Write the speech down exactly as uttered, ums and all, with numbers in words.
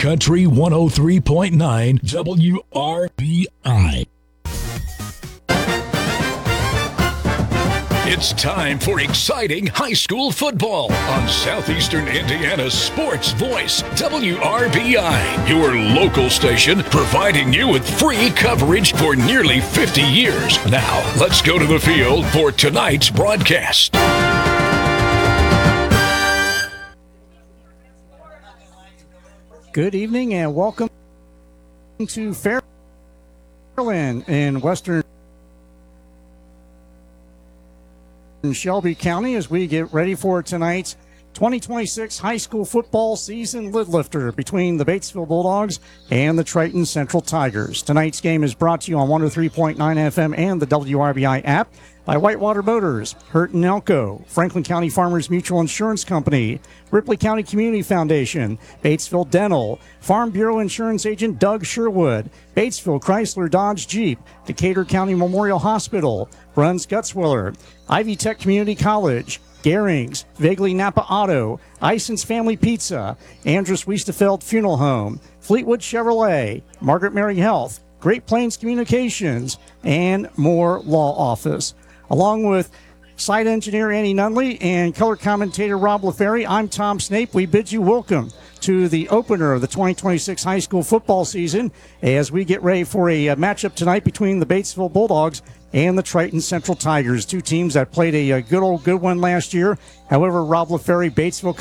Country one oh three point nine W R B I. It's time for exciting high school football on Southeastern Indiana's Sports Voice, W R B I, your local station providing you with free coverage for nearly fifty years. Now, let's go to the field for tonight's broadcast. Good evening and welcome to Fairland in Western Shelby County as we get ready for tonight's twenty twenty-six high school football season lid lifter between the Batesville Bulldogs and the Triton Central Tigers. Tonight's game is brought to you on one oh three point nine F M and the W R B I app by Whitewater Motors, Hurt and Elko, Franklin County Farmers Mutual Insurance Company, Ripley County Community Foundation, Batesville Dental, Farm Bureau Insurance Agent Doug Sherwood, Batesville Chrysler Dodge Jeep, Decatur County Memorial Hospital, Bruns Gutzwiller, Ivy Tech Community College, Garings, Vaguely Napa Auto, Ison's Family Pizza, Andrus Wiestefeld Funeral Home, Fleetwood Chevrolet, Margaret Mary Health, Great Plains Communications, and Moore Law Office. Along with site engineer Annie Nunley and color commentator Rob LaFerry, I'm Tom Snape. We bid you welcome to the opener of the twenty twenty-six high school football season as we get ready for a, a matchup tonight between the Batesville Bulldogs and the Triton Central Tigers, two teams that played a, a good old good one last year. However, Rob LaFerry, Batesville